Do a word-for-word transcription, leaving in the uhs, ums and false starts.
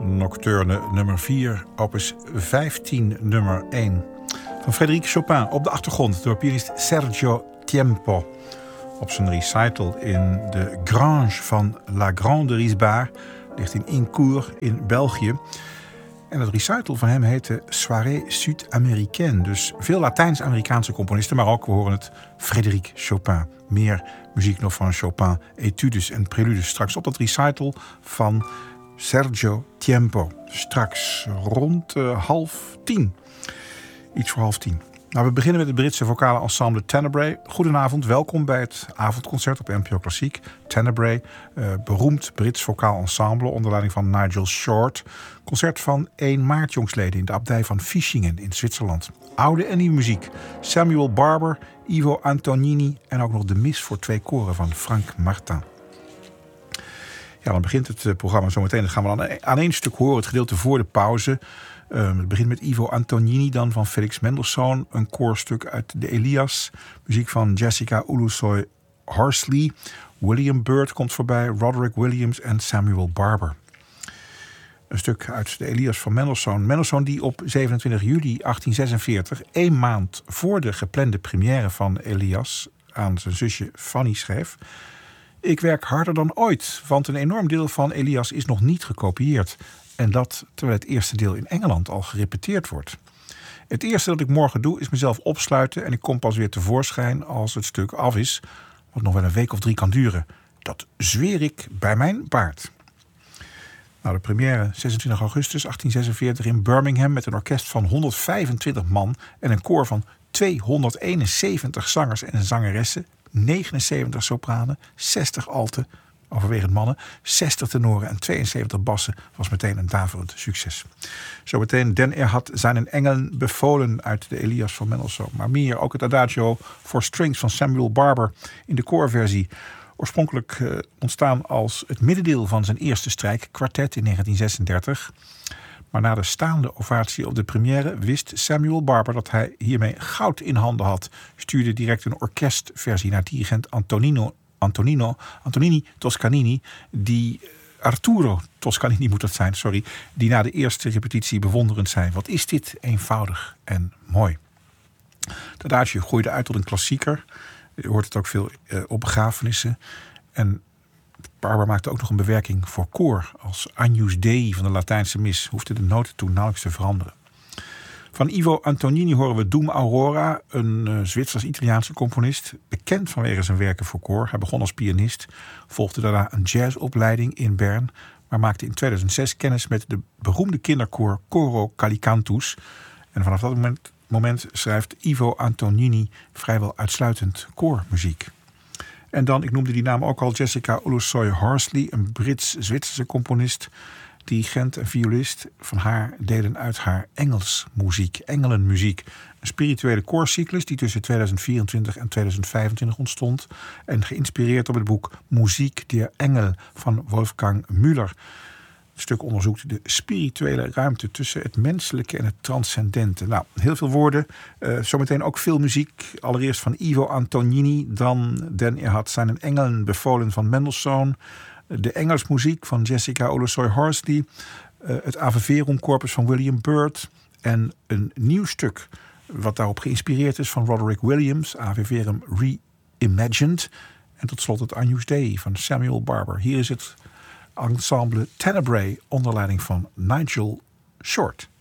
Nocturne nummer vier, opus vijftien, nummer één. Van Frédéric Chopin op de achtergrond door pianist Sergio Tiempo. Op zijn recital in de Grange van La Grande Risbar, ligt in Incourt in België. En het recital van hem heette Soirée Sud-Américaine. Dus veel Latijns-Amerikaanse componisten, maar ook, we horen het, Frédéric Chopin. Meer muziek nog van Chopin, etudes en preludes. Straks op dat recital van Sergio Tiempo. Straks rond uh, half tien. Iets voor half tien. Nou, we beginnen met het Britse vocale ensemble Tenebrae. Goedenavond, welkom bij het avondconcert op N P O Klassiek. Tenebrae, uh, beroemd Brits vocaal ensemble onder leiding van Nigel Short. Concert van één maart jongsleden in de abdij van Fischingen in Zwitserland. Oude en nieuwe muziek. Samuel Barber, Ivo Antonini en ook nog de mis voor twee koren van Frank Martin. Ja, dan begint het programma zometeen. Dan gaan we dan aan één stuk horen, het gedeelte voor de pauze. Um, het begint met Ivo Antonini, dan van Felix Mendelssohn. Een koorstuk uit de Elias. Muziek van Jessica Ulusoy Horsley. William Byrd komt voorbij. Roderick Williams en Samuel Barber. Een stuk uit de Elias van Mendelssohn. Mendelssohn die op zevenentwintig juli achttien zesenveertig, één maand voor de geplande première van Elias, aan zijn zusje Fanny schreef: ik werk harder dan ooit, want een enorm deel van Elias is nog niet gekopieerd. En dat terwijl het eerste deel in Engeland al gerepeteerd wordt. Het eerste dat ik morgen doe is mezelf opsluiten en ik kom pas weer tevoorschijn als het stuk af is, wat nog wel een week of drie kan duren. Dat zweer ik bij mijn paard. Nou, de première zesentwintig augustus achttien zesenveertig in Birmingham met een orkest van honderdvijfentwintig man en een koor van tweehonderdeenenzeventig zangers en zangeressen, negenenzeventig sopranen, zestig alten, overwegend mannen, zestig tenoren en tweeënzeventig bassen, was meteen een daverend succes. Zometeen Den er had zijn engelen bevolen uit de Elias van Mendelssohn. Maar meer, ook het Adagio voor strings van Samuel Barber in de koorversie. Oorspronkelijk uh, ontstaan als het middendeel van zijn eerste strijkkwartet in negentien zesendertig. Maar na de staande ovatie op de première wist Samuel Barber dat hij hiermee goud in handen had. Stuurde direct een orkestversie naar dirigent Antonino Antonino, Antonini Toscanini, die Arturo Toscanini moet dat zijn, sorry, die na de eerste repetitie bewonderend zei: wat is dit eenvoudig en mooi. Het Adagio groeide uit tot een klassieker. Je hoort het ook veel uh, op begrafenissen. En Barber maakte ook nog een bewerking voor koor als Agnus Dei van de Latijnse mis. Hoefde de noten toen nauwelijks te veranderen. Van Ivo Antonini horen we Doom Aurora, een uh, Zwitsers-Italiaanse componist, bekend vanwege zijn werken voor koor. Hij begon als pianist, volgde daarna een jazzopleiding in Bern, maar maakte in tweeduizend zes kennis met de beroemde kinderkoor Coro Calicantus. En vanaf dat moment, moment schrijft Ivo Antonini vrijwel uitsluitend koormuziek. En dan, ik noemde die naam ook al, Jessica Ulusoy Horsley, een Brits-Zwitserse componist, dirigent en violist. Van haar delen uit haar Engelsmuziek, engelenmuziek. Een spirituele koorcyclus die tussen tweeduizend vierentwintig en tweeduizend vijfentwintig ontstond. En geïnspireerd op het boek Muziek der Engel van Wolfgang Müller. Het stuk onderzoekt de spirituele ruimte tussen het menselijke en het transcendente. Nou, heel veel woorden. Uh, zometeen ook veel muziek. Allereerst van Ivo Antonini. Dan Den er had zijn engelen bevolen van Mendelssohn. De Engelsmuziek van Jessica Ulusoy Horsley. Uh, het Ave Verum Corpus van William Byrd. En een nieuw stuk wat daarop geïnspireerd is van Roderick Williams. Ave Verum Reimagined. En tot slot het Agnus Dei van Samuel Barber. Hier is het ensemble Tenebrae onder leiding van Nigel Short.